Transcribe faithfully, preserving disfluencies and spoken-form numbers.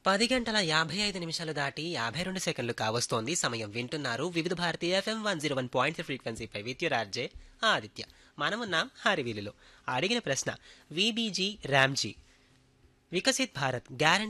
పది గంటల యాభై ఐదు నిమిషాలు దాటి యాభై రెండు సెకండ్లు కావస్తోంది సమయం. వింటున్నారు వివిధ Bharati FM one zero one point ఫ్రీక్వెన్సీపై విద్యురార్జే Aditya. మనమున్నాం హరివీలులో. అడిగిన ప్రశ్న విబీజీ రామ్జీ వికసిత్ భారత్ గ్యారంటీ